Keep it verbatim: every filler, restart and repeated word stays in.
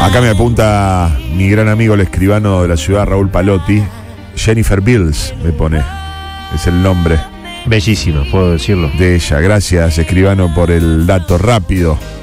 Acá me apunta mi gran amigo, el escribano de la ciudad, Raúl Palotti. Jennifer Bills me pone. Es el nombre. Bellísima, puedo decirlo. De ella. Gracias, escribano, por el dato rápido.